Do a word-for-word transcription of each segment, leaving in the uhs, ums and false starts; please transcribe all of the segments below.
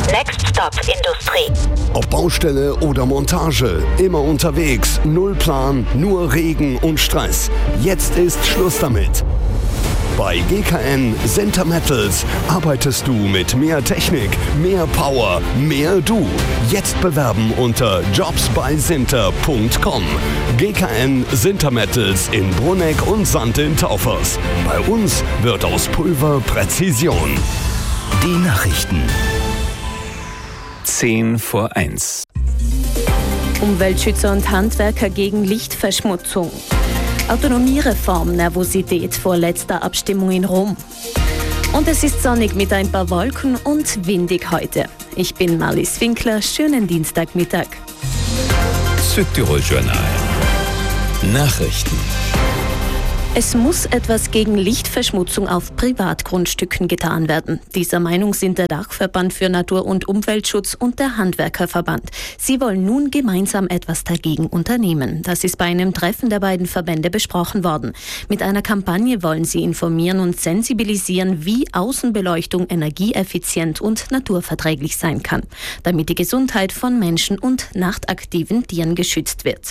Next Stop Industrie. Ob Baustelle oder Montage, immer unterwegs, null Plan, nur Regen und Stress. Jetzt ist Schluss damit. Bei G K N Sinter Metals arbeitest du mit mehr Technik, mehr Power, mehr du. Jetzt bewerben unter jobs bei sinter punkt com. G K N Sinter Metals in Brunegg und Sand in Taufers. Bei uns wird aus Pulver Präzision. Die Nachrichten. Zehn vor eins. Umweltschützer und Handwerker gegen Lichtverschmutzung. Autonomiereform, Nervosität vor letzter Abstimmung in Rom. Und es ist sonnig mit ein paar Wolken und windig heute. Ich bin Marlies Winkler, schönen Dienstagmittag. Südtirol Journal. Nachrichten. Es muss etwas gegen Lichtverschmutzung auf Privatgrundstücken getan werden. Dieser Meinung sind der Dachverband für Natur- und Umweltschutz und der Handwerkerverband. Sie wollen nun gemeinsam etwas dagegen unternehmen. Das ist bei einem Treffen der beiden Verbände besprochen worden. Mit einer Kampagne wollen sie informieren und sensibilisieren, wie Außenbeleuchtung energieeffizient und naturverträglich sein kann, damit die Gesundheit von Menschen und nachtaktiven Tieren geschützt wird.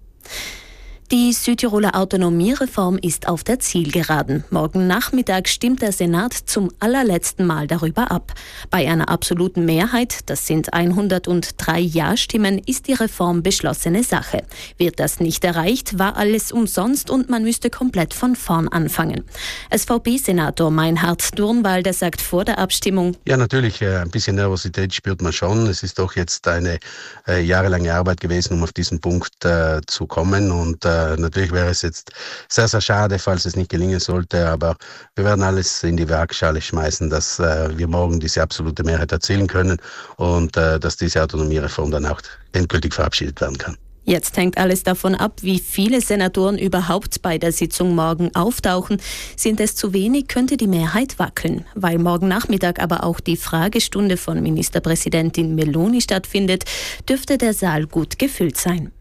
Die Südtiroler Autonomiereform ist auf der Zielgeraden. Morgen Nachmittag stimmt der Senat zum allerletzten Mal darüber ab. Bei einer absoluten Mehrheit, das sind hundertdrei Ja-Stimmen, ist die Reform beschlossene Sache. Wird das nicht erreicht, war alles umsonst und man müsste komplett von vorn anfangen. S V P-Senator Meinhard Durnwalder sagt vor der Abstimmung: Ja, natürlich, ein bisschen Nervosität spürt man schon. Es ist doch jetzt eine äh, jahrelange Arbeit gewesen, um auf diesen Punkt äh, zu kommen, und äh, natürlich wäre es jetzt sehr, sehr schade, falls es nicht gelingen sollte, aber wir werden alles in die Waagschale schmeißen, dass äh, wir morgen diese absolute Mehrheit erzielen können und äh, dass diese Autonomiereform dann auch endgültig verabschiedet werden kann. Jetzt hängt alles davon ab, wie viele Senatoren überhaupt bei der Sitzung morgen auftauchen. Sind es zu wenig, könnte die Mehrheit wackeln. Weil morgen Nachmittag aber auch die Fragestunde von Ministerpräsidentin Meloni stattfindet, dürfte der Saal gut gefüllt sein.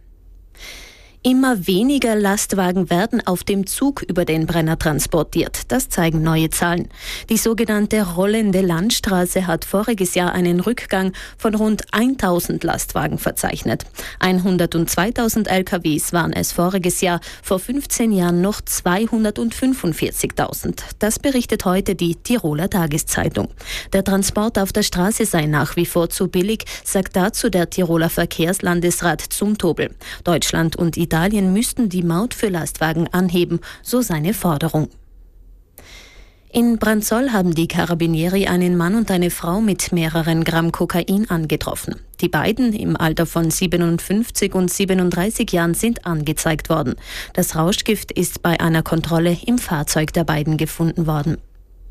Immer weniger Lastwagen werden auf dem Zug über den Brenner transportiert. Das zeigen neue Zahlen. Die sogenannte rollende Landstraße hat voriges Jahr einen Rückgang von rund tausend Lastwagen verzeichnet. hundertzweitausend L K Ws waren es voriges Jahr, vor fünfzehn Jahren noch zweihundertfünfundvierzigtausend. Das berichtet heute die Tiroler Tageszeitung. Der Transport auf der Straße sei nach wie vor zu billig, sagt dazu der Tiroler Verkehrslandesrat Zumtobel. Deutschland und Italien müssten die Maut für Lastwagen anheben, so seine Forderung. In Branzoll haben die Carabinieri einen Mann und eine Frau mit mehreren Gramm Kokain angetroffen. Die beiden im Alter von siebenundfünfzig und siebenunddreißig Jahren sind angezeigt worden. Das Rauschgift ist bei einer Kontrolle im Fahrzeug der beiden gefunden worden.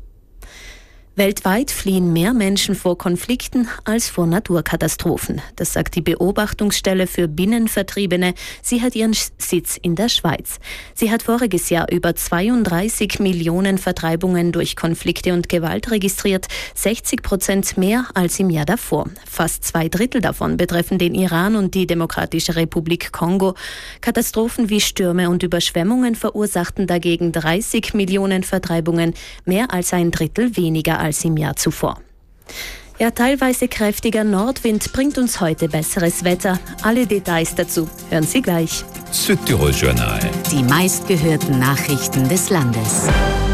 Weltweit fliehen mehr Menschen vor Konflikten als vor Naturkatastrophen. Das sagt die Beobachtungsstelle für Binnenvertriebene. Sie hat ihren Sitz in der Schweiz. Sie hat voriges Jahr über zweiunddreißig Millionen Vertreibungen durch Konflikte und Gewalt registriert, sechzig Prozent mehr als im Jahr davor. Fast zwei Drittel davon betreffen den Iran und die Demokratische Republik Kongo. Katastrophen wie Stürme und Überschwemmungen verursachten dagegen dreißig Millionen Vertreibungen, mehr als ein Drittel weniger als als im Jahr zuvor. Ja, teilweise kräftiger Nordwind bringt uns heute besseres Wetter. Alle Details dazu hören Sie gleich. Südtirol Journal. Die meistgehörten Nachrichten des Landes.